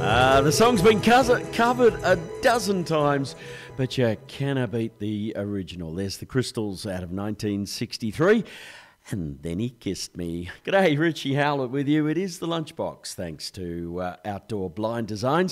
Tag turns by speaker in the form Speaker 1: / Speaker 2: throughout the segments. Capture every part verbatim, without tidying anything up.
Speaker 1: Uh, the song's been co- covered a dozen times, but you cannot beat the original. There's the Crystals out of nineteen sixty-three. And then he kissed me. G'day, Richie Howlett with you. It is the Lunchbox, thanks to uh, Outdoor Blind Designs.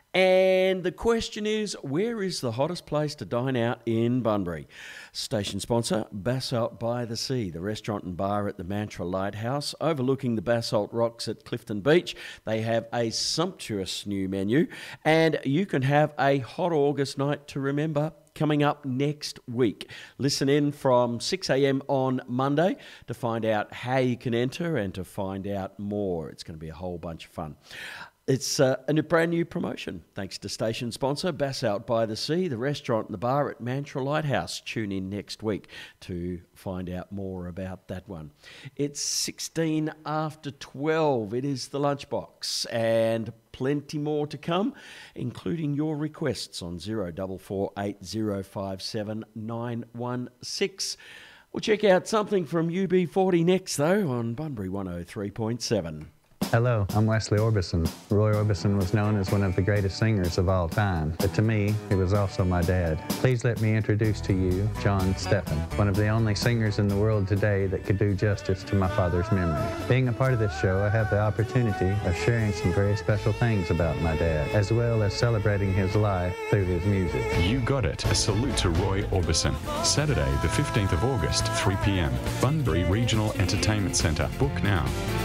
Speaker 1: And the question is, where is the hottest place to dine out in Bunbury? Station sponsor, Basalt by the Sea, the restaurant and bar at the Mantra Lighthouse, overlooking the Basalt Rocks at Clifton Beach. They have a sumptuous new menu, and you can have a hot August night to remember coming up next week. Listen in from six a.m. on Monday to find out how you can enter and to find out more. It's going to be a whole bunch of fun. It's uh, a brand new promotion, thanks to station sponsor, Basalt by the Sea, the restaurant and the bar at Mantra Lighthouse. Tune in next week to find out more about that one. It's sixteen after twelve. It is the Lunchbox, and plenty more to come, including your requests on zero four four eight zero five seven nine one six. We'll check out something from U B forty next, though, on Bunbury one oh three point seven.
Speaker 2: Hello, I'm Wesley Orbison. Roy Orbison was known as one of the greatest singers of all time, but to me, he was also my dad. Please let me introduce to you John Steffen, one of the only singers in the world today that could do justice to my father's memory. Being a part of this show, I have the opportunity of sharing some very special things about my dad, as well as celebrating his life through his music.
Speaker 3: You got it. A salute to Roy Orbison. Saturday, the fifteenth of August, three p.m. Bunbury Regional Entertainment Centre. Book now.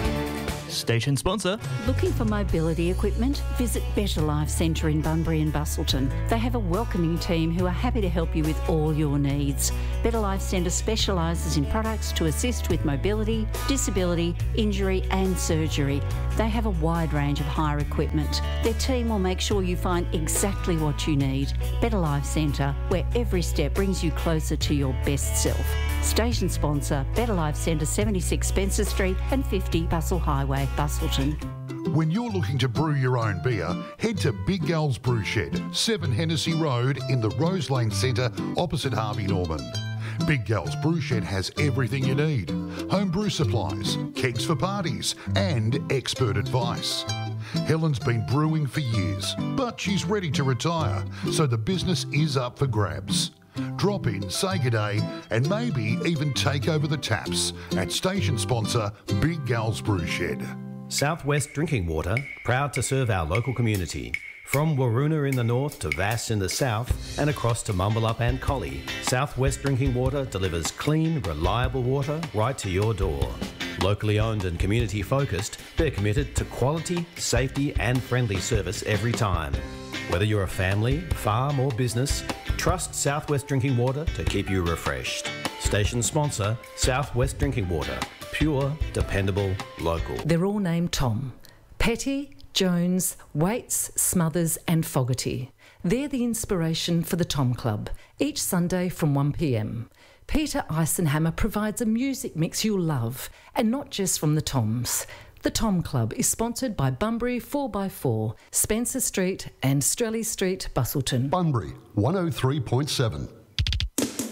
Speaker 4: Station sponsor.
Speaker 5: Looking for mobility equipment? Visit Better Life Centre in Bunbury and Bustleton. They have a welcoming team who are happy to help you with all your needs. Better Life Centre specialises in products to assist with mobility, disability, injury and surgery. They have a wide range of hire equipment. Their team will make sure you find exactly what you need. Better Life Centre, where every step brings you closer to your best self. Station sponsor, Better Life Centre, seventy-six Spencer Street and fifty Bustle Highway, Bustleton.
Speaker 6: When you're looking to brew your own beer, head to Big Gal's Brew Shed, seven Hennessy Road in the Rose Lane Centre opposite Harvey Norman. Big Gal's Brew Shed has everything you need. Home brew supplies, kegs for parties and expert advice. Helen's been brewing for years, but she's ready to retire, so the business is up for grabs. Drop in, say good day, and maybe even take over the taps at station sponsor Big Gal's Brew Shed.
Speaker 7: Southwest Drinking Water, proud to serve our local community. From Waroona in the north to Vass in the south and across to Mumbalup and Collie, Southwest Drinking Water delivers clean, reliable water right to your door. Locally owned and community focused, they're committed to quality, safety and friendly service every time. Whether you're a family, farm or business, trust Southwest Drinking Water to keep you refreshed. Station sponsor, Southwest Drinking Water. Pure, dependable, local.
Speaker 8: They're all named Tom. Petty, Jones, Waits, Smothers and Fogarty. They're the inspiration for the Tom Club, each Sunday from one p.m. Peter Eisenhammer provides a music mix you'll love, and not just from the Toms. The Tom Club is sponsored by Bunbury four by four, Spencer Street and Strelley Street, Bustleton.
Speaker 9: Bunbury one oh three point seven.